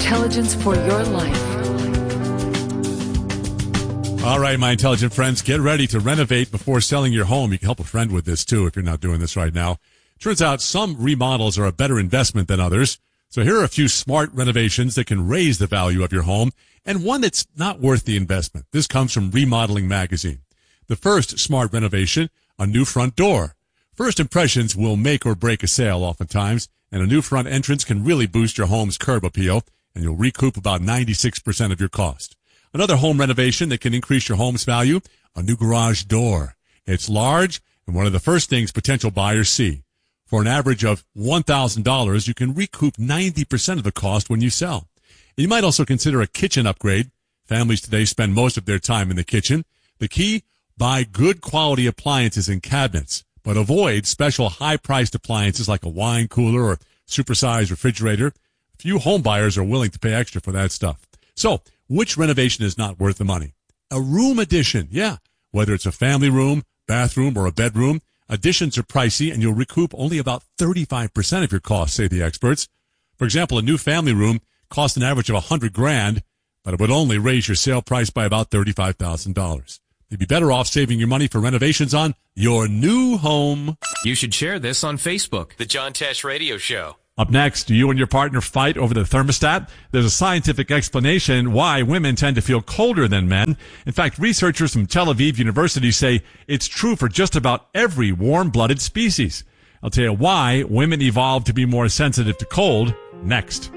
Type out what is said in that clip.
intelligence for your life. All right, my intelligent friends, get ready to renovate before selling your home. You can help a friend with this, too, if you're not doing this right now. Turns out some remodels are a better investment than others. So here are a few smart renovations that can raise the value of your home, and one that's not worth the investment. This comes from Remodeling Magazine. The first smart renovation, a new front door. First impressions will make or break a sale oftentimes, and a new front entrance can really boost your home's curb appeal, and you'll recoup about 96% of your cost. Another home renovation that can increase your home's value, a new garage door. It's large and one of the first things potential buyers see. For an average of $1,000, you can recoup 90% of the cost when you sell. You might also consider a kitchen upgrade. Families today spend most of their time in the kitchen. The key, buy good quality appliances and cabinets, but avoid special high-priced appliances like a wine cooler or supersized refrigerator. Few home buyers are willing to pay extra for that stuff. So, which renovation is not worth the money? A room addition, yeah. Whether it's a family room, bathroom, or a bedroom, additions are pricey and you'll recoup only about 35% of your costs, say the experts. For example, a new family room costs an average of $100,000, but it would only raise your sale price by about $35,000. You'd be better off saving your money for renovations on your new home. You should share this on Facebook. The John Tesh Radio Show. Up next, do you and your partner fight over the thermostat? There's a scientific explanation why women tend to feel colder than men. In fact, researchers from Tel Aviv University say it's true for just about every warm-blooded species. I'll tell you why women evolved to be more sensitive to cold next.